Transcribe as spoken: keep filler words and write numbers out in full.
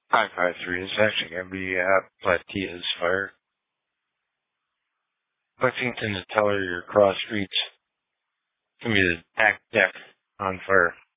five five three is actually going to be uh, Platia's fire. Lexington to Teller, your cross streets. It's going to be the back deck on fire.